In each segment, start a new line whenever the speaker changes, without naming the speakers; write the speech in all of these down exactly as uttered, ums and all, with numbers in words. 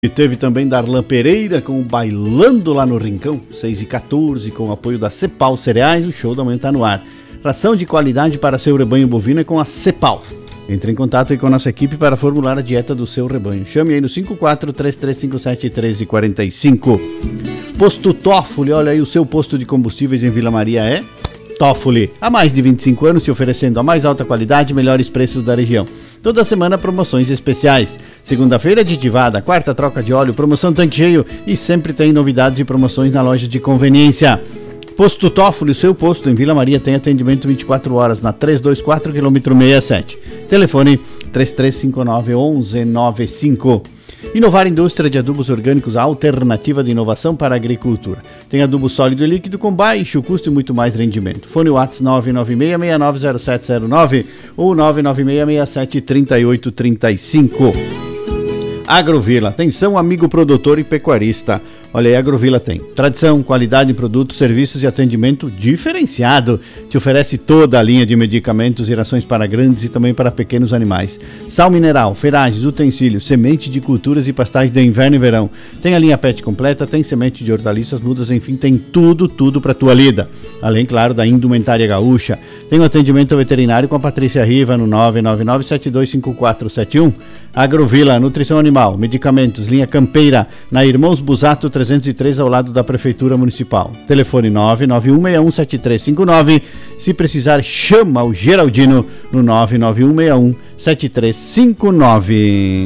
E teve também Darlan Pereira com o Bailando lá no Rincão, seis e quatorze, com o apoio da Cepal Cereais. O show da manhã tá no ar. Ração de qualidade para seu rebanho bovino é com a Cepal. Entre em contato aí com a nossa equipe para formular a dieta do seu rebanho. Chame aí no cinco quatro três três cinco sete um três quatro cinco. Posto Toffoli, olha aí, o seu posto de combustíveis em Vila Maria é Toffoli. Há mais de vinte e cinco anos te oferecendo a mais alta qualidade e melhores preços da região. Toda semana promoções especiais. Segunda-feira aditivada, quarta troca de óleo, promoção tanque cheio e sempre tem novidades e promoções na loja de conveniência. Posto Toffoli, o seu posto em Vila Maria tem atendimento vinte e quatro horas na trezentos e vinte e quatro, quilômetro sessenta e sete. Telefone três três cinco nove, um um nove cinco. Inovar Indústria de Adubos Orgânicos, a alternativa de inovação para a agricultura. Tem adubo sólido e líquido com baixo custo e muito mais rendimento. Fone WhatsApp nove nove seis, seis nove zero sete zero nove ou nove nove seis, seis sete três oito três cinco. Agrovila, atenção amigo produtor e pecuarista. Olha aí, a Agrovila tem tradição, qualidade em produtos, serviços e atendimento diferenciado. Te oferece toda a linha de medicamentos e rações para grandes e também para pequenos animais. Sal mineral, ferragens, utensílios, semente de culturas e pastagens de inverno e verão. Tem a linha pet completa, tem semente de hortaliças, mudas, enfim, tem tudo, tudo para tua lida. Além, claro, da indumentária gaúcha. Tem o atendimento veterinário com a Patrícia Riva no nove nove nove sete dois cinco quatro sete um. Agrovila, nutrição animal, medicamentos, linha campeira, na Irmãos Busato trezentos e três, ao lado da Prefeitura Municipal. Telefone nove nove um seis um sete três cinco nove. Se precisar, chama o Geraldino no nove nove um seis um sete três cinco nove.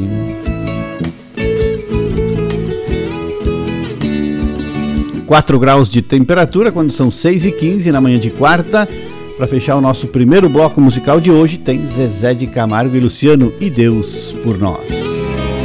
quatro graus de temperatura quando são seis e quinze na manhã de quarta. Para fechar o nosso primeiro bloco musical de hoje, tem Zezé de Camargo e Luciano e Deus por Nós.